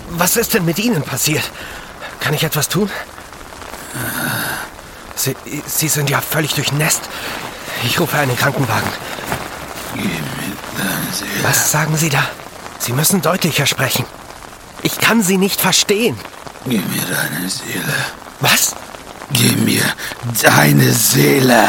Was ist denn mit Ihnen passiert? Kann ich etwas tun? Sie sind ja völlig durchnässt. Ich rufe einen Krankenwagen. Gib mir deine Seele. Was sagen Sie da? Sie müssen deutlicher sprechen. Ich kann Sie nicht verstehen. Gib mir deine Seele. Was? Gib mir deine Seele.